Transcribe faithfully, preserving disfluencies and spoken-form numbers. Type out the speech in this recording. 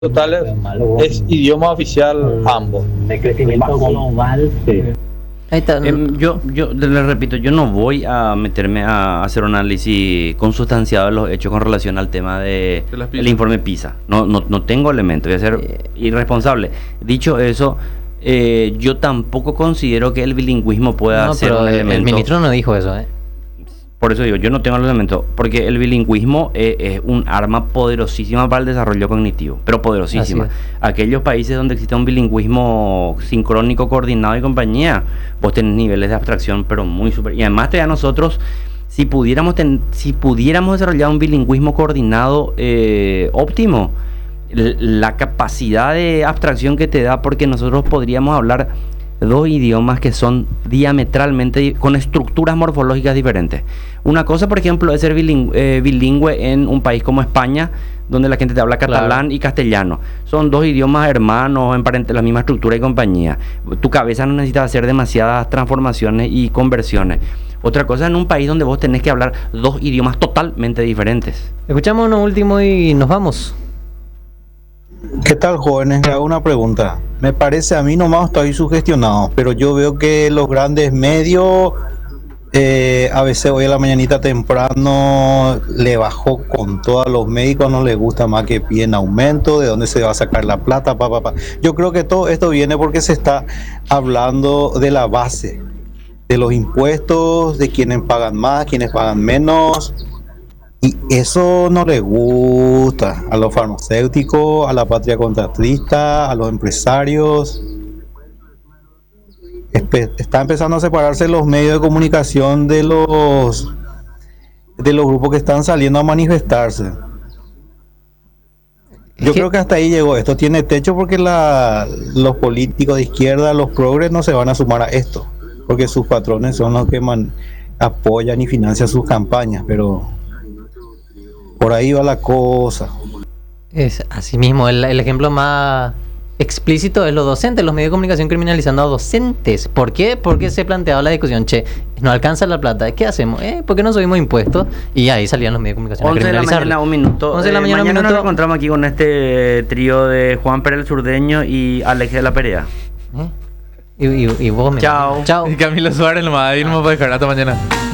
totales es idioma oficial ambos. De crecimiento global, sí. Ahí está. Eh, yo, yo le repito, yo no voy a meterme a hacer un análisis consustanciado de los hechos con relación al tema de el informe PISA. No, no, no tengo elementos, voy a ser eh, irresponsable. Dicho eso, eh, yo tampoco considero que el bilingüismo pueda No, ser pero un el, elemento. el ministro no dijo eso, ¿eh? Por eso digo, yo no tengo los elementos, porque el bilingüismo es, es un arma poderosísima para el desarrollo cognitivo, pero poderosísima. Aquellos países donde existe un bilingüismo sincrónico, coordinado y compañía, vos tenés niveles de abstracción, pero muy super. Y además te da a nosotros, si pudiéramos, ten, si pudiéramos desarrollar un bilingüismo coordinado eh, óptimo, la capacidad de abstracción que te da, porque nosotros podríamos hablar dos idiomas que son diametralmente, con estructuras morfológicas diferentes. Una cosa, por ejemplo, es ser bilingüe, eh, bilingüe en un país como España, donde la gente te habla catalán claro. y castellano. Son dos idiomas hermanos, emparentados, la misma estructura y compañía. Tu cabeza no necesita hacer demasiadas transformaciones y conversiones. Otra cosa en un país donde vos tenés que hablar dos idiomas totalmente diferentes. Escuchamos uno último y nos vamos. ¿Qué tal, jóvenes? Le hago una pregunta. Me parece, a mí nomás estoy sugestionado, pero yo veo que los grandes medios, eh, a veces hoy a la mañanita temprano le bajó con todos los médicos, no les gusta más que piden aumento, de dónde se va a sacar la plata, pa, pa, pa. Yo creo que todo esto viene porque se está hablando de la base, de los impuestos, de quienes pagan más, quienes pagan menos. Y eso no le gusta a los farmacéuticos, a la patria contratista, a los empresarios. Espe- está empezando a separarse los medios de comunicación de los de los grupos que están saliendo a manifestarse. Yo creo que hasta ahí llegó. Esto tiene techo porque la, los políticos de izquierda, los progres, no se van a sumar a esto, porque sus patrones son los que man, apoyan y financian sus campañas, pero por ahí va la cosa. Es así mismo, el, el ejemplo más explícito es los docentes, los medios de comunicación criminalizando a docentes. ¿Por qué? Porque se planteaba la discusión, che, no alcanza la plata, ¿qué hacemos? Eh, ¿Por qué no subimos impuestos? Y ahí salían los medios de comunicación a once de la mañana, un minuto. once de la eh, mañana, mañana un minuto. nos encontramos aquí con este trío de Juan Pérez el Surdeño y Alex de la Perea. ¿Eh? Y, y, y vos, Chao. Chao. Y Camilo Suárez, lo más, ahí no me puede dejar hasta mañana.